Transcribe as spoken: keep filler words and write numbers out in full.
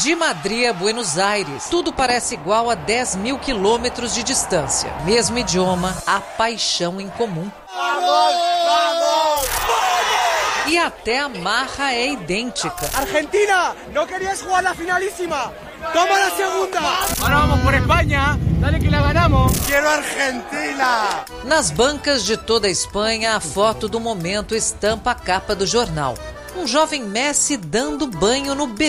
De Madrid a Buenos Aires, tudo parece igual a dez mil quilômetros de distância. Mesmo idioma, a paixão em comum. Vamos, vamos! E até a marra é idêntica. Argentina, não querias jogar na finalíssima? Toma a segunda! Agora vamos por Espanha, dale que la ganamos! Quero Argentina! Nas bancas de toda a Espanha, a foto do momento estampa a capa do jornal. Um jovem Messi dando banho no bebê.